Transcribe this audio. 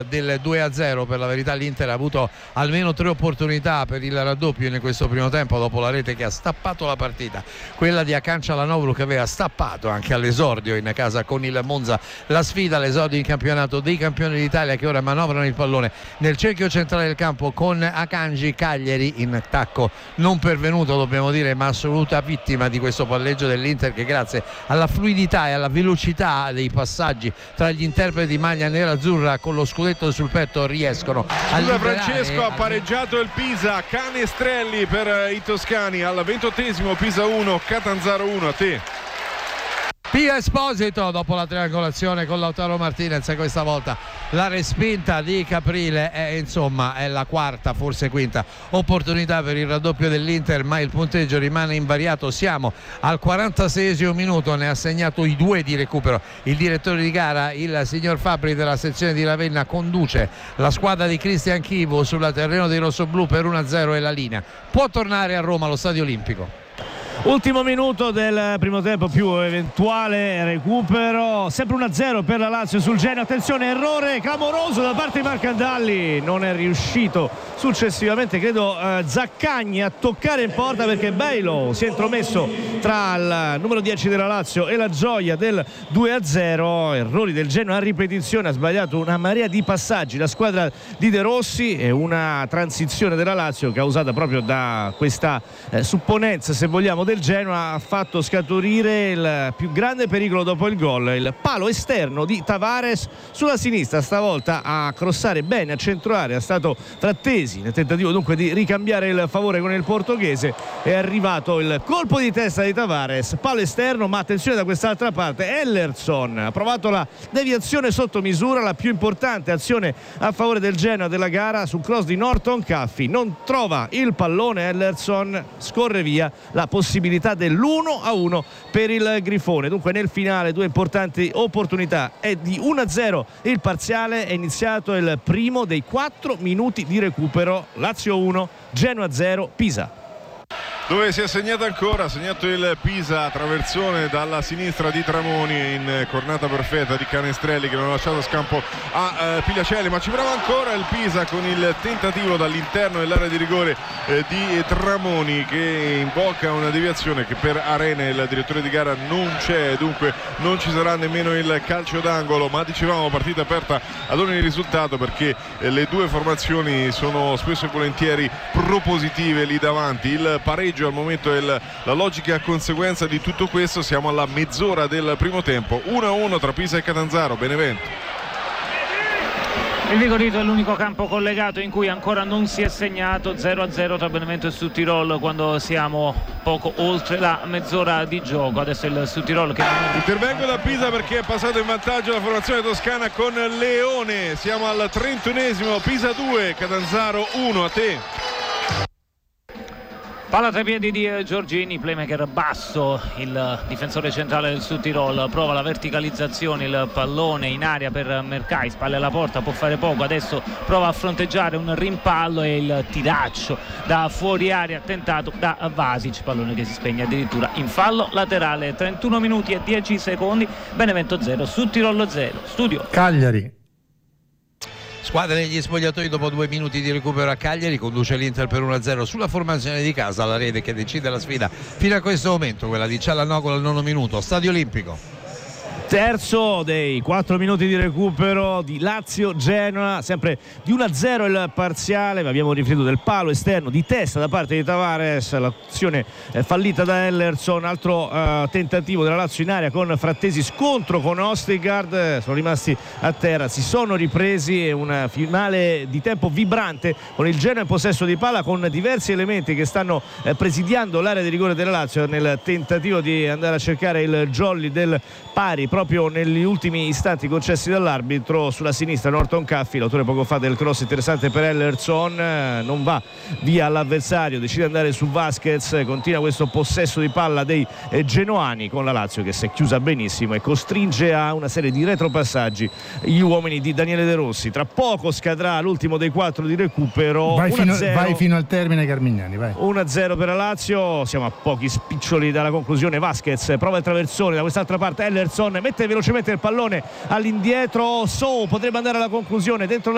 del 2-0. Per la verità l'Inter ha avuto almeno 3 opportunità per il raddoppio in questo primo tempo, dopo la rete che ha stappato la partita, quella di Hakan Çalhanoğlu, che aveva stappato anche all'esordio in casa con il Monza la sfida all'esordio in campionato dei campioni d'Italia, che ora manovrano il pallone nel cerchio centrale del campo con Akanji. Cagliari in attacco non pervenuto, dobbiamo dire, ma assoluta vittima di questo palleggio dell'Inter, che grazie alla fluidità e alla velocità dei passaggi tra gli interpreti di maglia nera-azzurra con lo scudetto sul petto riescono a liberare. Francesco, ha pareggiato il Pisa. Canestrelli per i toscani al 28esimo. Pisa 1, Catanzaro 1. A te. Pia Esposito, dopo la triangolazione con Lautaro Martinez, questa volta la respinta di Caprile, insomma è la quarta, forse quinta opportunità per il raddoppio dell'Inter, ma il punteggio rimane invariato. Siamo al 46esimo minuto, ne ha segnato i 2 di recupero il direttore di gara, il signor Fabbri della sezione di Ravenna. Conduce la squadra di Cristian Chivu sul terreno dei rossoblù per 1-0 e la linea può tornare a Roma allo Stadio Olimpico. Ultimo minuto del primo tempo più eventuale recupero, sempre 1-0 per la Lazio sul Genoa. Attenzione, errore clamoroso da parte di Marcandalli, non è riuscito successivamente, credo, Zaccagni a toccare in porta, perché Bailo si è intromesso tra il numero 10 della Lazio e la gioia del 2-0. Errori del Genoa a ripetizione, ha sbagliato una marea di passaggi la squadra di De Rossi, e una transizione della Lazio causata proprio da questa supponenza, se vogliamo, del Genoa ha fatto scaturire il più grande pericolo dopo il gol, il palo esterno di Tavares sulla sinistra, stavolta a crossare bene a centro area, è stato Frattesi nel tentativo dunque di ricambiare il favore con il portoghese. È arrivato il colpo di testa di Tavares, palo esterno, ma attenzione da quest'altra parte, Ellerson ha provato la deviazione sotto misura, la più importante azione a favore del Genoa della gara, sul cross di Norton Caffi, non trova il pallone Ellerson, scorre via la possibilità dell'1-1 per il Grifone. Dunque nel finale 2 importanti opportunità, è di 1-0 il parziale, è iniziato il primo dei 4 minuti di recupero. Lazio 1, Genoa 0, Pisa. Dove si è segnato ancora, ha segnato il Pisa, traversone dalla sinistra di Tramoni in cornata perfetta di Canestrelli, che non ha lasciato scampo a Pigliacelli, ma ci prova ancora il Pisa con il tentativo dall'interno dell'area di rigore di Tramoni, che invoca una deviazione che per Arena, il direttore di gara, non c'è, dunque non ci sarà nemmeno il calcio d'angolo. Ma dicevamo, partita aperta ad ogni risultato, perché le due formazioni sono spesso e volentieri propositive lì davanti. Il pareggio al momento è la logica conseguenza di tutto questo. Siamo alla mezz'ora del primo tempo, 1-1 tra Pisa e Catanzaro. Benevento. Il Vigorito è l'unico campo collegato in cui ancora non si è segnato. 0-0 tra Benevento e Südtirol quando siamo poco oltre la mezz'ora di gioco. Adesso il Südtirol che... Intervengo da Pisa perché è passato in vantaggio la formazione toscana con Leone. Siamo al 31esimo, Pisa 2, Catanzaro 1. A te. Palla tra i piedi di Giorgini, playmaker basso, il difensore centrale del Südtirol, prova la verticalizzazione, il pallone in aria per Mercai, spalle alla porta, può fare poco, adesso prova a fronteggiare un rimpallo e il tiraccio da fuori aria tentato da Vasic, pallone che si spegne addirittura in fallo laterale. 31 minuti e 10 secondi, Benevento 0, Südtirol 0. Studio Cagliari. Squadra negli spogliatoi dopo 2 minuti di recupero a Cagliari, conduce l'Inter per 1-0 sulla formazione di casa, la rete che decide la sfida fino a questo momento, quella di Çalhanoğlu al 9° minuto. Stadio Olimpico. Terzo dei 4 minuti di recupero di Lazio-Genoa, sempre di 1-0 il parziale, ma abbiamo riferito del palo esterno di testa da parte di Tavares, l'azione fallita da Ellerson, altro tentativo della Lazio in area con Frattesi, scontro con Ostigard, sono rimasti a terra, si sono ripresi, e un finale di tempo vibrante con il Genoa in possesso di palla, con diversi elementi che stanno presidiando l'area di rigore della Lazio nel tentativo di andare a cercare il jolly del pari proprio negli ultimi istanti concessi dall'arbitro. Sulla sinistra Norton Caffi, l'autore poco fa del cross interessante per Ellerson, non va via all'avversario, decide di andare su Vasquez, continua questo possesso di palla dei genoani, con la Lazio che si è chiusa benissimo e costringe a una serie di retropassaggi gli uomini di Daniele De Rossi. Tra poco scadrà l'ultimo dei 4 di recupero. Vai fino al termine, Carmignani, vai. 1-0 per la Lazio, siamo a pochi spiccioli dalla conclusione. Vasquez prova il traversone da quest'altra parte, Ellerson mette velocemente il pallone all'indietro, potrebbe andare alla conclusione dentro la